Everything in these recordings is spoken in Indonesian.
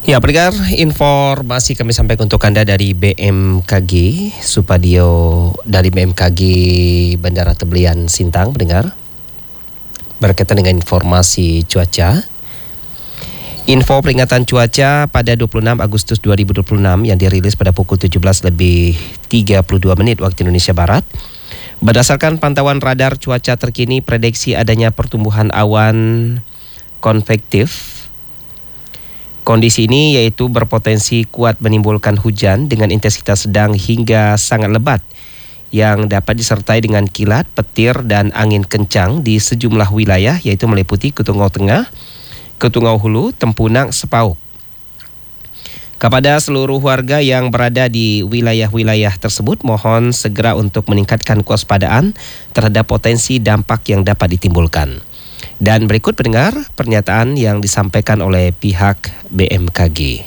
Ya, pendengar, informasi kami sampaikan untuk Anda dari BMKG, Supadio dari BMKG Bandara Tebelian Sintang, pendengar. Berkaitan dengan informasi cuaca. Info peringatan cuaca pada 26 Agustus 2026 yang dirilis pada pukul 17:32 waktu Indonesia Barat. Berdasarkan pantauan radar cuaca terkini, prediksi adanya pertumbuhan awan konvektif. Kondisi ini yaitu berpotensi kuat menimbulkan hujan dengan intensitas sedang hingga sangat lebat yang dapat disertai dengan kilat, petir, dan angin kencang di sejumlah wilayah yaitu meliputi Ketungau Tengah, Ketungau Hulu, Tempunak, Sepauk. Kepada seluruh warga yang berada di wilayah-wilayah tersebut, mohon segera untuk meningkatkan kewaspadaan terhadap potensi dampak yang dapat ditimbulkan. Dan berikut pendengar pernyataan yang disampaikan oleh pihak BMKG.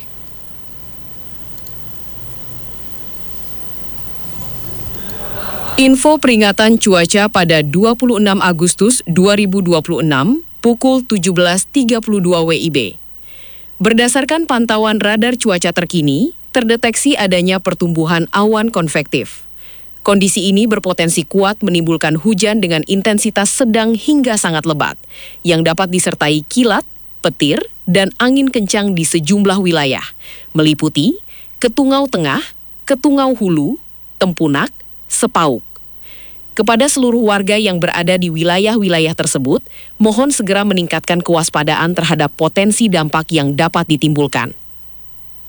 Info peringatan cuaca pada 26 Agustus 2026 pukul 17.32 WIB. Berdasarkan pantauan radar cuaca terkini, terdeteksi adanya pertumbuhan awan konvektif. Kondisi ini berpotensi kuat menimbulkan hujan dengan intensitas sedang hingga sangat lebat, yang dapat disertai kilat, petir, dan angin kencang di sejumlah wilayah, meliputi Ketungau Tengah, Ketungau Hulu, Tempunak, Sepauk. Kepada seluruh warga yang berada di wilayah-wilayah tersebut, mohon segera meningkatkan kewaspadaan terhadap potensi dampak yang dapat ditimbulkan.